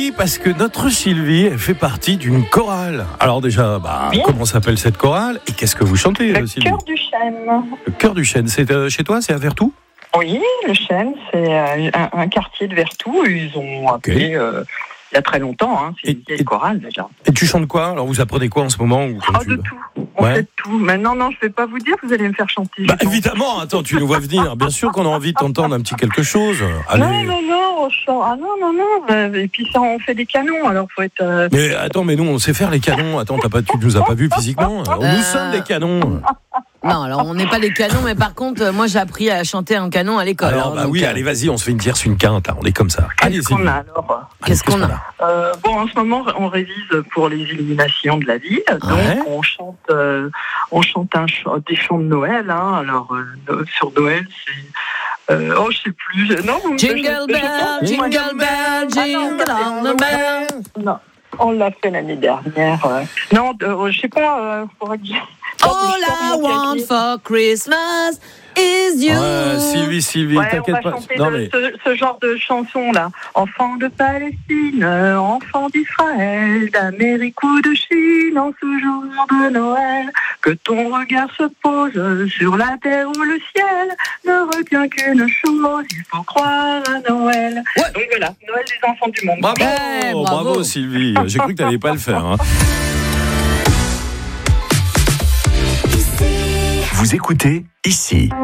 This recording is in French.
Oui, parce que notre Sylvie, elle fait partie d'une chorale. Alors déjà, comment s'appelle cette chorale et qu'est-ce que vous chantez, Le Sylvie? Cœur du Chêne. Le Cœur du Chêne, c'est chez toi, c'est à Vertou? Oui, le Chêne, c'est un quartier de Vertou. Ils ont appelé il y a très longtemps. Hein, c'est une vieille chorale déjà. Et tu chantes quoi? Alors vous apprenez quoi en ce moment ou de tout. On fait de tout. Maintenant, non, je ne vais pas vous dire, vous allez me faire chanter. Évidemment, attends, tu nous vois venir. Bien sûr qu'on a envie de t'entendre un petit quelque chose. Allez. Non, on chante. Ah non. Et puis ça, on fait des canons, alors faut être... Mais attends, mais nous, on sait faire les canons. Attends, tu nous as pas vus physiquement? Nous sommes des canons. Non, alors on n'est pas des canons, mais par contre, moi j'ai appris à chanter un canon à l'école. Alors, allez, vas-y, on se fait une tierce, une quinte, on est comme ça. Allez, Qu'est-ce qu'on a alors? Qu'est-ce qu'on a? En ce moment, on révise pour les illuminations de la ville. Donc, on chante des chants de Noël. Hein. Alors, sur Noël, c'est... je sais plus. Non, Jingle bell, jingle bell, jingle all the bell. Non, on l'a fait l'année dernière. Non, je sais pas. Faudrait que All I want for Christmas is you. Sylvie, t'inquiète pas. On va chanter ce genre de chanson-là. Enfant de Palestine, enfant d'Israël, d'Amérique ou de Chine, en ce jour de Noël, que ton regard se pose sur la terre ou le ciel, ne retient qu'une chose, il faut croire à Noël. Ouais. Donc voilà, Noël des enfants du monde. Bravo Sylvie. J'ai cru que t'allais pas le faire. Hein. Vous écoutez ici.